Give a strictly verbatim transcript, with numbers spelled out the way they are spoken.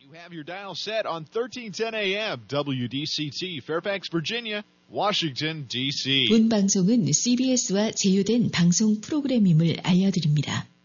You have your dial set on thirteen ten A M W D C T, Fairfax, Virginia, Washington, D C 본 방송은 씨비에스와 제휴된 방송 프로그램임을 알려드립니다.